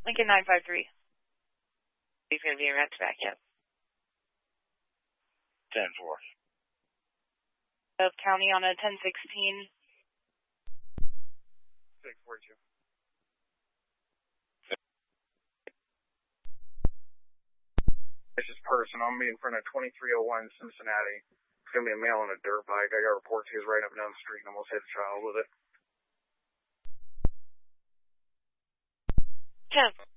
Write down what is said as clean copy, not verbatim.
Lincoln 953. He's going to be in red back, yep. 10-4. Of County on a 1016. 642. This is person. I'm going to be in front of 2301 Cincinnati. It's going to be a male on a dirt bike. I got reports he was riding up and down the street and almost hit a child with it. 10.